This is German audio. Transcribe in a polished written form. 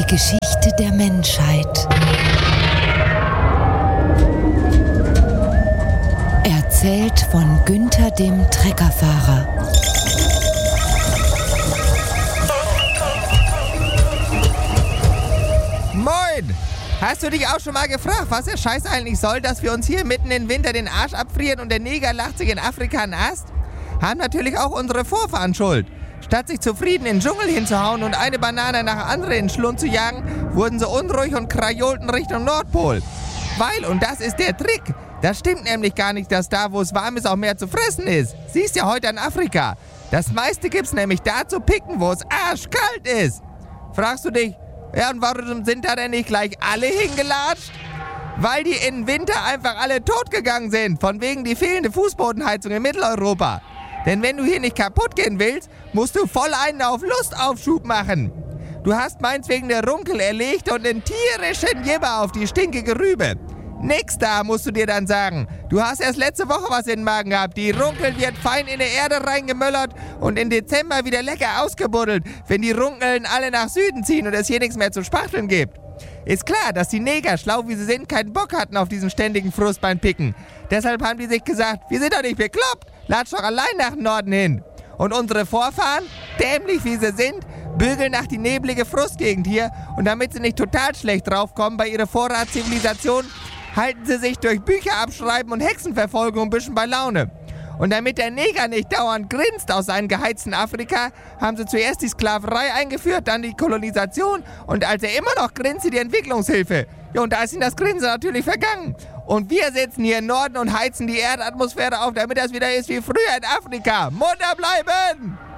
Geschichte der Menschheit. Erzählt von Günther dem Treckerfahrer. Moin! Hast du dich auch schon mal gefragt, was der Scheiß eigentlich soll, dass wir uns hier mitten im Winter den Arsch abfrieren und der Neger lacht sich in Afrika einen Ast? Haben natürlich auch unsere Vorfahren Schuld. Statt sich zufrieden in den Dschungel hinzuhauen und eine Banane nach der anderen in den Schlund zu jagen, wurden sie unruhig und krajolten Richtung Nordpol. Weil, und das ist der Trick, das stimmt nämlich gar nicht, dass da, wo es warm ist, auch mehr zu fressen ist. Siehst ja heute in Afrika. Das meiste gibt's nämlich da zu picken, wo es arschkalt ist. Fragst du dich, ja, und warum sind da denn nicht gleich alle hingelatscht? Weil die im Winter einfach alle totgegangen sind, von wegen die fehlende Fußbodenheizung in Mitteleuropa. Denn wenn du hier nicht kaputt gehen willst, musst du voll einen auf Lustaufschub machen. Du hast meins wegen der Runkel erlegt und einen tierischen Jibber auf die stinkige Rübe. Nix da, musst du dir dann sagen. Du hast erst letzte Woche was in den Magen gehabt. Die Runkel wird fein in der Erde reingemöllert und im Dezember wieder lecker ausgebuddelt, wenn die Runkeln alle nach Süden ziehen und es hier nichts mehr zu spachteln gibt. Ist klar, dass die Neger, schlau wie sie sind, keinen Bock hatten auf diesen ständigen Frust beim Picken. Deshalb haben die sich gesagt, wir sind doch nicht bekloppt, latsch doch allein nach dem Norden hin. Und unsere Vorfahren, dämlich wie sie sind, bügeln nach die neblige Frustgegend hier und damit sie nicht total schlecht draufkommen bei ihrer Vorratszivilisation, halten sie sich durch Bücher abschreiben und Hexenverfolgung ein bisschen bei Laune. Und damit der Neger nicht dauernd grinst aus seinem geheizten Afrika, haben sie zuerst die Sklaverei eingeführt, dann die Kolonisation und als er immer noch grinst, die Entwicklungshilfe. Ja, und da ist ihm das Grinsen natürlich vergangen. Und wir sitzen hier im Norden und heizen die Erdatmosphäre auf, damit das wieder ist wie früher in Afrika. Munter bleiben!